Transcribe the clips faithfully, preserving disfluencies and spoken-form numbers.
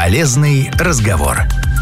Полезный разговор.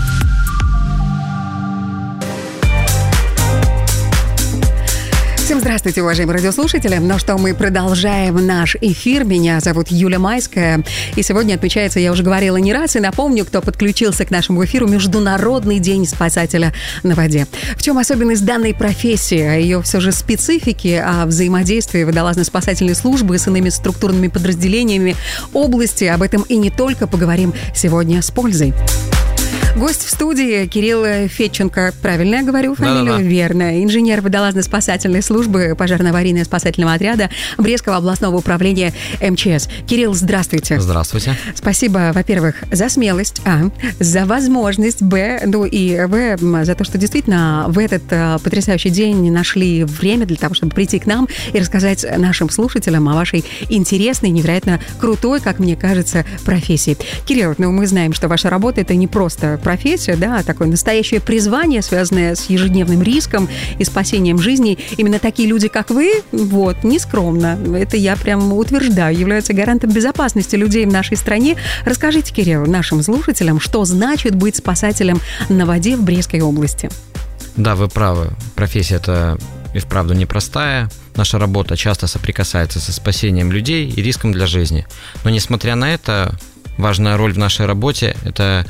Всем здравствуйте, уважаемые радиослушатели. Ну что, мы продолжаем наш эфир. Меня зовут Юля Майская. И сегодня отмечается, я уже говорила не раз, и напомню, кто подключился к нашему эфиру, Международный день спасателя на воде. В чем особенность данной профессии, о ее все же специфике, о взаимодействии водолазно-спасательной службы с иными структурными подразделениями области, об этом и не только поговорим сегодня с пользой. Гость в студии Кирилл Федченко. Правильно я говорю фамилию? Да-да-да. Верно. Инженер водолазно-спасательной службы пожарно-аварийного спасательного отряда Брестского областного управления эм че эс. Кирилл, здравствуйте. Здравствуйте. Спасибо, во-первых, за смелость, а, за возможность, б, ну и в, за то, что действительно в этот а, потрясающий день нашли время для того, чтобы прийти к нам и рассказать нашим слушателям о вашей интересной, невероятно крутой, как мне кажется, профессии. Кирилл, ну мы знаем, что ваша работа — это не просто профессия, да, а такое настоящее призвание, связанное с ежедневным риском и спасением жизней. Именно такие люди, как вы, вот, нескромно, это я прям утверждаю, являются гарантом безопасности людей в нашей стране. Расскажите, Кирилл, нашим слушателям, что значит быть спасателем на воде в Брестской области? Да, вы правы. Профессия это и вправду непростая. Наша работа часто соприкасается со спасением людей и риском для жизни. Но несмотря на это, важная роль в нашей работе – это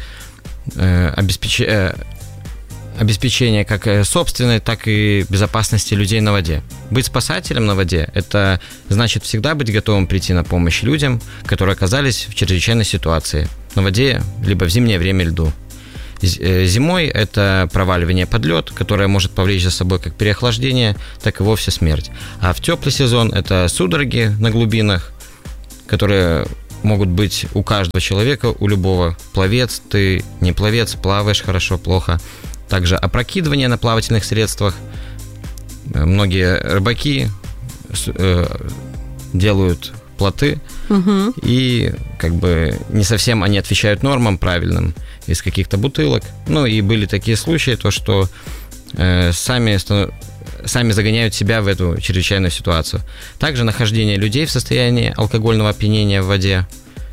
Обеспеч... обеспечение как собственной, так и безопасности людей на воде. Быть спасателем на воде – это значит всегда быть готовым прийти на помощь людям, которые оказались в чрезвычайной ситуации на воде, либо в зимнее время льду. Зимой это проваливание под лед, которое может повлечь за собой как переохлаждение, так и вовсе смерть. А в теплый сезон это судороги на глубинах, которые могут быть у каждого человека, у любого. Пловец, ты не пловец, плаваешь хорошо, плохо. Также опрокидывание на плавательных средствах. Многие рыбаки делают плоты, угу. и как бы не совсем они отвечают нормам правильным из каких-то бутылок. Ну и были такие случаи, то что э, сами сами загоняют себя в эту чрезвычайную ситуацию. Также нахождение людей в состоянии алкогольного опьянения в воде.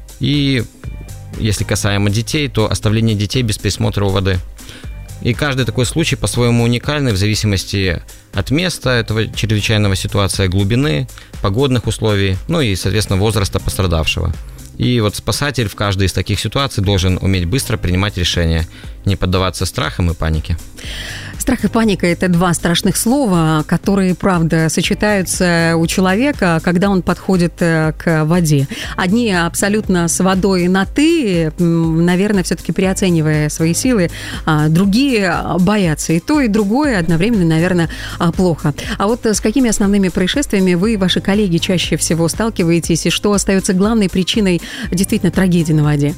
И если касаемо детей, то оставление детей без присмотра у воды. И каждый такой случай по-своему уникальный в зависимости от места этого чрезвычайного ситуации, глубины, погодных условий, ну и, соответственно, возраста пострадавшего. И вот спасатель в каждой из таких ситуаций должен уметь быстро принимать решения, не поддаваться страхам и панике. Страх и паника – это два страшных слова, которые, правда, сочетаются у человека, когда он подходит к воде. Одни абсолютно с водой на «ты», наверное, все-таки переоценивая свои силы, а другие боятся. И то, и другое одновременно, наверное, плохо. А вот с какими основными происшествиями вы и ваши коллеги чаще всего сталкиваетесь, и что остается главной причиной действительно трагедии на воде?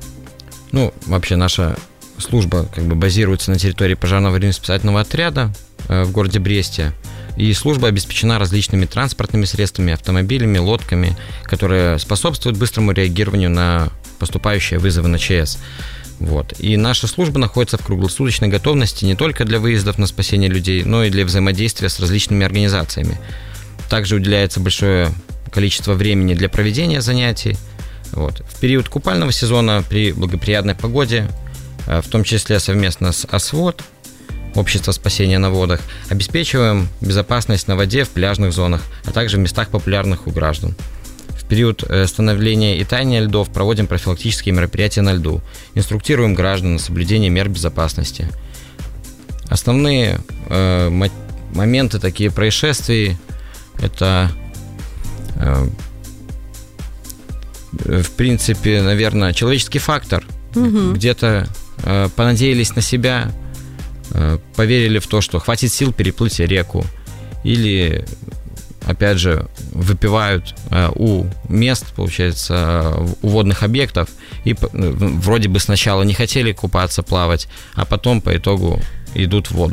Ну, вообще наша служба как бы базируется на территории пожарно-аварийного спасательного отряда в городе Бресте. И служба обеспечена различными транспортными средствами, автомобилями, лодками, которые способствуют быстрому реагированию на поступающие вызовы на ЧС. Вот. И наша служба находится в круглосуточной готовности не только для выездов на спасение людей, но и для взаимодействия с различными организациями. Также уделяется большое количество времени для проведения занятий. Вот. В период купального сезона при благоприятной погоде, в том числе совместно с ОСВОД, Общество спасения на водах, обеспечиваем безопасность на воде в пляжных зонах, а также в местах, популярных у граждан. В период становления и таяния льдов проводим профилактические мероприятия на льду, инструктируем граждан на соблюдение мер безопасности. Основные э, моменты такие происшествий – это, э, в принципе, наверное, человеческий фактор. Угу. Где-то э, понадеялись на себя, э, поверили в то, что хватит сил переплыть реку, или, опять же, выпивают э, у мест, получается, у водных объектов, и э, вроде бы сначала не хотели купаться, плавать, а потом по итогу идут в воду.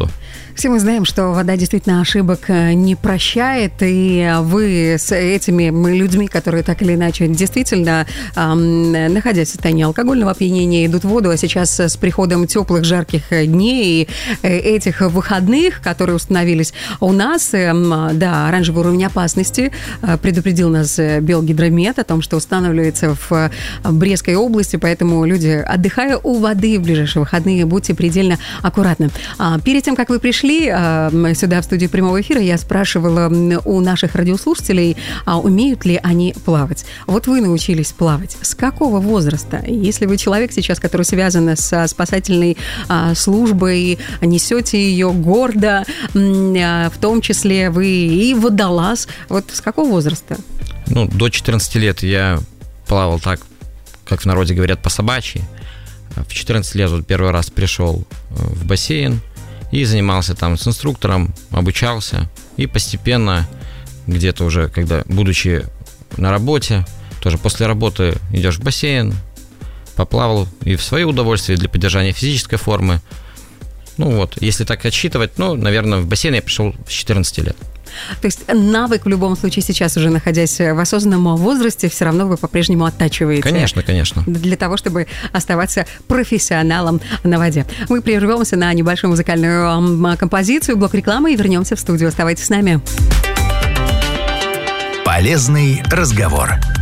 Все мы знаем, что вода действительно ошибок не прощает, и вы с этими людьми, которые так или иначе действительно, эм, находясь в состоянии алкогольного опьянения, идут в воду, а сейчас с приходом теплых, жарких дней и этих выходных, которые установились у нас, эм, да, оранжевый уровень опасности э, предупредил нас Белгидромет о том, что устанавливается в Брестской области, поэтому люди, отдыхая у воды в ближайшие выходные, будьте предельно аккуратны. А перед тем, как вы пришли сюда в студию прямого эфира, я спрашивала у наших радиослушателей, а умеют ли они плавать. Вот вы научились плавать. С какого возраста? Если вы человек сейчас, который связан со спасательной а, службой, несете ее гордо, а, в том числе вы и водолаз, вот с какого возраста? Ну, до четырнадцати лет я плавал так, как в народе говорят, по-собачьи. В четырнадцать лет вот первый раз пришел в бассейн и занимался там с инструктором, обучался. И постепенно, где-то уже, когда, будучи на работе, тоже после работы идешь в бассейн, поплавал и в свое удовольствие для поддержания физической формы. Ну вот, если так отсчитывать, ну, наверное, в бассейн я пришел с четырнадцати лет. То есть навык в любом случае сейчас, уже находясь в осознанном возрасте, все равно вы по-прежнему оттачиваете. Конечно, конечно. Для того, чтобы оставаться профессионалом на воде. Мы прервемся на небольшую музыкальную композицию, блок рекламы, и вернемся в студию. Оставайтесь с нами. Полезный разговор.